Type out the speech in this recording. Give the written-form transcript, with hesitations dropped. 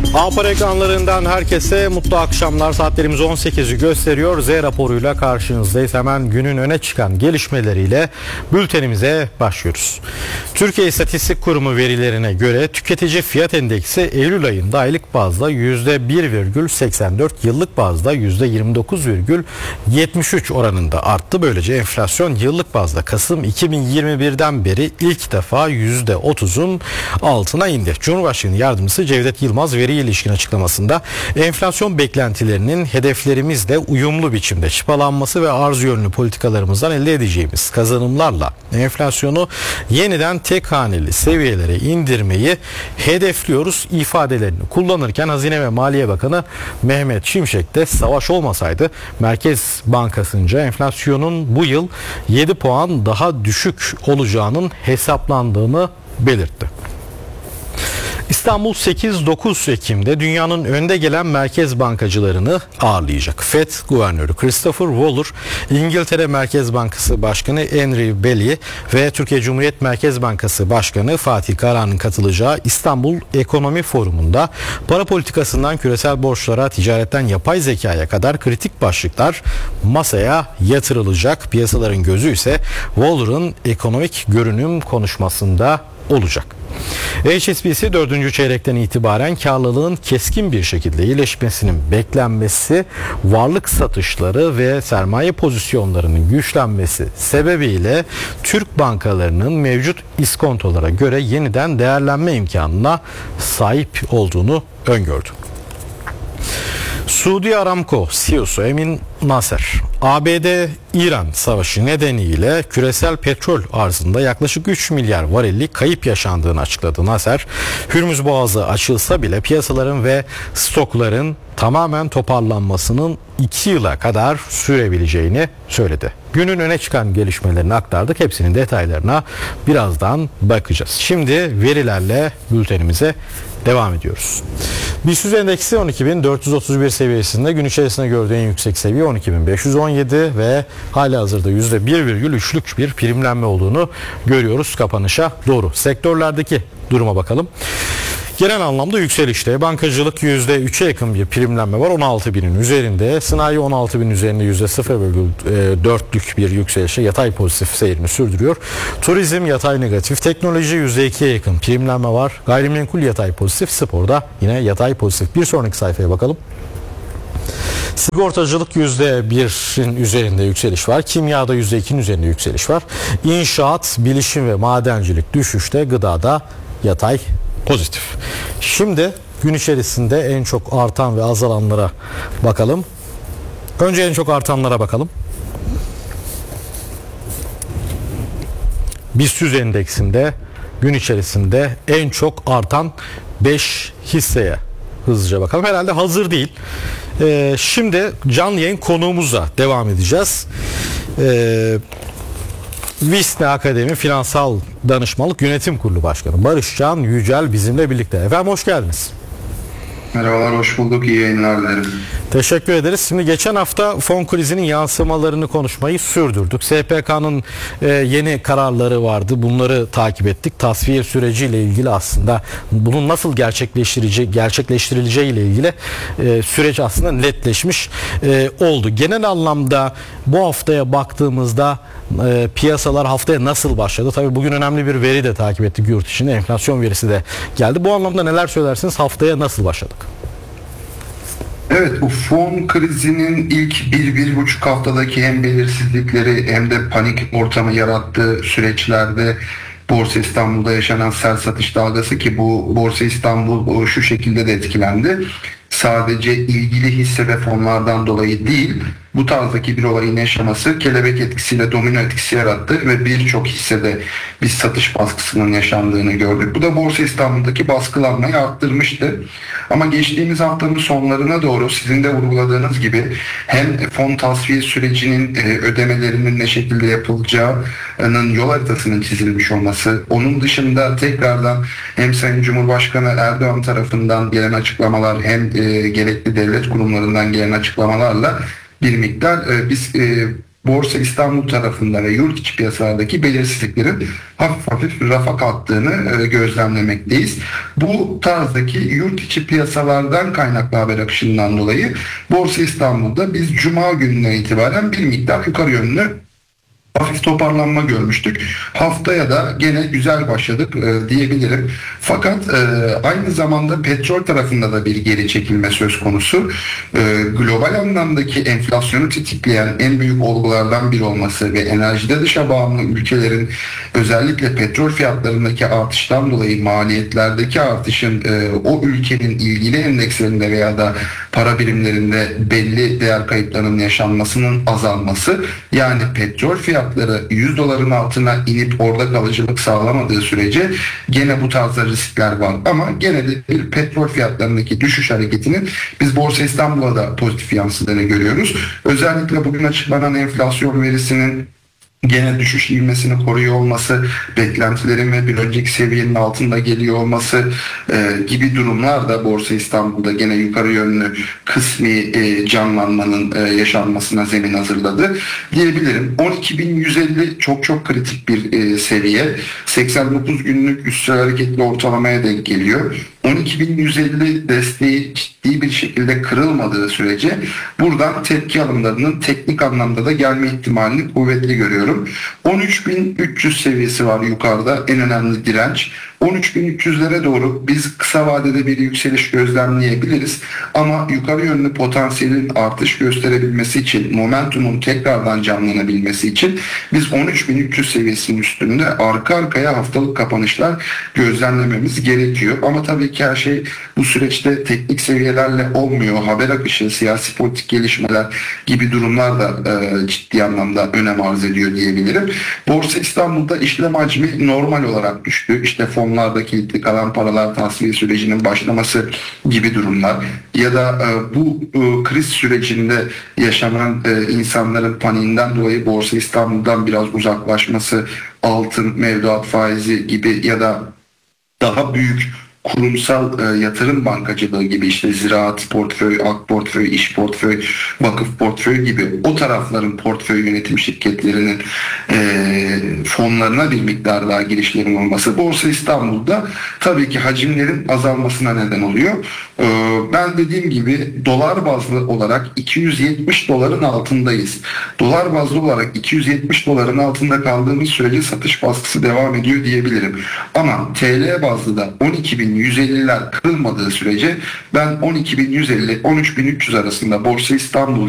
Avrupa ekranlarından herkese mutlu akşamlar. Saatlerimiz 18'i gösteriyor. Z raporuyla karşınızdayız. Hemen günün öne çıkan gelişmeleriyle bültenimize başlıyoruz. Türkiye İstatistik Kurumu verilerine göre tüketici fiyat endeksi Eylül ayında aylık bazda %1,84, yıllık bazda %29,73 oranında arttı. Böylece enflasyon yıllık bazda Kasım 2021'den beri ilk defa %30'un altına indi. Cumhurbaşkanı Yardımcısı Cevdet Yılmaz veriye ilişkin açıklamasında enflasyon beklentilerinin hedeflerimizle uyumlu biçimde çıpalanması ve arz yönlü politikalarımızdan elde edeceğimiz kazanımlarla enflasyonu yeniden tek haneli seviyelere indirmeyi hedefliyoruz ifadelerini kullanırken Hazine ve Maliye Bakanı Mehmet Şimşek de savaş olmasaydı Merkez Bankası'nca enflasyonun bu yıl 7 puan daha düşük olacağının hesaplandığını belirtti. İstanbul 8-9 Ekim'de dünyanın önde gelen merkez bankacılarını ağırlayacak. FED Guvernörü Christopher Waller, İngiltere Merkez Bankası Başkanı Henry Belly ve Türkiye Cumhuriyet Merkez Bankası Başkanı Fatih Karahan'ın katılacağı İstanbul Ekonomi Forumu'nda para politikasından küresel borçlara, ticaretten yapay zekaya kadar kritik başlıklar masaya yatırılacak. Piyasaların gözü ise Waller'ın ekonomik görünüm konuşmasında olacak. HSBC 4. çeyrekten itibaren karlılığın keskin bir şekilde iyileşmesinin beklenmesi, varlık satışları ve sermaye pozisyonlarının güçlenmesi sebebiyle Türk bankalarının mevcut iskontolara göre yeniden değerlenme imkanına sahip olduğunu öngördü. Suudi Aramco CEO'su Emin Nasser, ABD-İran savaşı nedeniyle küresel petrol arzında yaklaşık 3 milyar varillik kayıp yaşandığını açıkladı. Nasser, Hürmüz Boğazı açılsa bile piyasaların ve stokların tamamen toparlanmasının 2 yıla kadar sürebileceğini söyledi. Günün öne çıkan gelişmelerini aktardık. Hepsinin detaylarına birazdan bakacağız. Şimdi verilerle bültenimize devam ediyoruz. BIST endeksi 12.431 seviyesinde, gün içerisinde gördüğü en yüksek seviye 12.517 ve halihazırda %1,3'lük bir primlenme olduğunu görüyoruz kapanışa doğru. Sektörlerdeki duruma bakalım. Genel anlamda yükselişte. Bankacılık %3'e yakın bir primlenme var. 16.000'in üzerinde. Sanayi 16.000'in üzerinde %0,4'lük bir yükselişe yatay pozitif seyrini sürdürüyor. Turizm yatay negatif. Teknoloji %2'ye yakın primlenme var. Gayrimenkul yatay pozitif. Sporda yine yatay pozitif. Bir sonraki sayfaya bakalım. Sigortacılık %1'in üzerinde yükseliş var. Kimyada %2'nin üzerinde yükseliş var. İnşaat, bilişim ve madencilik düşüşte. Gıdada yatay pozitif. Şimdi gün içerisinde en çok artan ve azalanlara bakalım. Önce en çok artanlara bakalım. BIST endeksinde gün içerisinde en çok artan 5 hisseye hızlıca bakalım. Herhalde hazır değil. Şimdi canlı yayın konuğumuzla devam edeceğiz. Visne Akademi Finansal Danışmanlık Yönetim Kurulu Başkanı Barışcan Yücel bizimle birlikte. Efendim hoş geldiniz. Merhabalar, hoş bulduk. İyi yayınlar dilerim. Teşekkür ederiz. Şimdi geçen hafta fon krizinin yansımalarını konuşmayı sürdürdük. SPK'nın yeni kararları vardı. Bunları takip ettik. Tasfiye süreciyle ilgili aslında bunun nasıl gerçekleştirileceği ile ilgili süreç aslında netleşmiş oldu. Genel anlamda bu haftaya baktığımızda piyasalar haftaya nasıl başladı? Tabii bugün önemli bir veri de takip ettik yurt içinde. Enflasyon verisi de geldi. Bu anlamda neler söylersiniz? Haftaya nasıl başladık? Evet, bu fon krizinin ilk 1-1,5 haftadaki hem belirsizlikleri hem de panik ortamı yarattığı süreçlerde Borsa İstanbul'da yaşanan sert satış dalgası, ki bu Borsa İstanbul şu şekilde de etkilendi. Sadece ilgili hisse ve fonlardan dolayı değil, bu tarzdaki bir olayın yaşaması kelebek etkisiyle domino etkisi yarattı ve birçok hissede biz satış baskısının yaşandığını gördük. Bu da Borsa İstanbul'daki baskılanmayı arttırmıştı. Ama geçtiğimiz haftanın sonlarına doğru sizin de vurguladığınız gibi hem fon tasfiye sürecinin ödemelerinin ne şekilde yapılacağının yol haritasının çizilmiş olması, onun dışında tekrardan hem Sayın Cumhurbaşkanı Erdoğan tarafından gelen açıklamalar hem gerekli devlet kurumlarından gelen açıklamalarla bir miktar biz Borsa İstanbul tarafında ve yurt içi piyasalardaki belirsizliklerin hafif hafif rafa kalktığını gözlemlemekteyiz. Bu tarzdaki yurt içi piyasalardan kaynaklı haber akışından dolayı Borsa İstanbul'da biz Cuma gününe itibaren bir miktar yukarı yönlü hafif toparlanma görmüştük. Haftaya da gene güzel başladık diyebilirim. Fakat aynı zamanda petrol tarafında da bir geri çekilme söz konusu. Global anlamdaki enflasyonu tetikleyen en büyük olgulardan biri olması ve enerjide dışa bağımlı ülkelerin özellikle petrol fiyatlarındaki artıştan dolayı maliyetlerdeki artışın o ülkenin ilgili endekslerinde veya da para birimlerinde belli değer kayıplarının yaşanmasının azalması, yani petrol fiyatları $100'ın altına inip orada kalıcılık sağlamadığı sürece gene bu tarzda riskler var. Ama gene de bir petrol fiyatlarındaki düşüş hareketinin biz Borsa İstanbul'a da pozitif yansıdığını görüyoruz. Özellikle bugün açıklanan enflasyon verisinin gene düşüş ivmesini koruyor olması, beklentilerin ve bir önceki seviyenin altında geliyor olması gibi durumlar da Borsa İstanbul'da gene yukarı yönlü kısmi canlanmanın yaşanmasına zemin hazırladı diyebilirim. 12.150 çok kritik bir seviye. 89 günlük üstel hareketli ortalamaya denk geliyor. 12.150 desteği ciddi bir şekilde kırılmadığı sürece buradan tepki alımlarının teknik anlamda da gelme ihtimalini kuvvetli görüyorum. 13.300 seviyesi var yukarıda, en önemli direnç. 13.300'lere doğru biz kısa vadede bir yükseliş gözlemleyebiliriz. Ama yukarı yönlü potansiyelin artış gösterebilmesi için, momentumun tekrardan canlanabilmesi için biz 13.300 seviyesinin üstünde arka arkaya haftalık kapanışlar gözlemlememiz gerekiyor. Ama tabii ki her şey bu süreçte teknik seviyelerle olmuyor. Haber akışı, siyasi politik gelişmeler gibi durumlar da ciddi anlamda önem arz ediyor diyebilirim. Borsa İstanbul'da işlem hacmi normal olarak düştü. İşte fonlarda kilitli kalan paralar tasfiye sürecinin başlaması gibi durumlar ya da bu kriz sürecinde yaşanan insanların paniğinden dolayı Borsa İstanbul'dan biraz uzaklaşması, altın, mevduat faizi gibi ya da daha büyük kurumsal yatırım bankacılığı gibi, işte ziraat portföy, ak portföy, iş portföy, vakıf portföy gibi o tarafların portföy yönetim şirketlerinin fonlarına bir miktar daha girişlerin olması Borsa İstanbul'da tabii ki hacimlerin azalmasına neden oluyor. Ben dediğim gibi dolar bazlı olarak $270'ın altındayız. Dolar bazlı olarak $270'ın altında kaldığımız sürece satış baskısı devam ediyor diyebilirim. Ama TL bazlı da 12.150'ler kırılmadığı sürece ben 12.150-13.300 arasında Borsa İstanbul